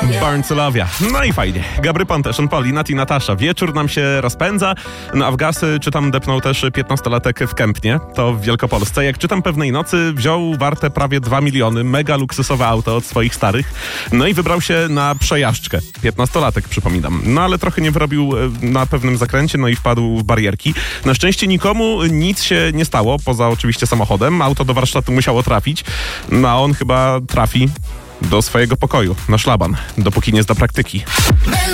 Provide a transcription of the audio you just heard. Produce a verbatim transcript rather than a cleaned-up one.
Born to Love ya. No i fajnie. Gabry Ponte, Sean Paul, Nat i Natasza. Wieczór nam się rozpędza. No a w gasy, czytam, depnął też piętnastolatek w Kępnie. To w Wielkopolsce. Jak czytam, pewnej nocy wziął warte prawie dwa miliony, mega luksusowe auto od swoich starych. No i wybrał się na przejażdżkę. piętnastolatek, przypominam. No ale trochę nie wyrobił na pewnym zakręcie, no i wpadł w barierki. Na szczęście nikomu nic się nie stało, poza oczywiście samochodem. Auto do warsztatu musiało trafić. No a on chyba trafi do swojego pokoju, na szlaban, dopóki nie zda praktyki.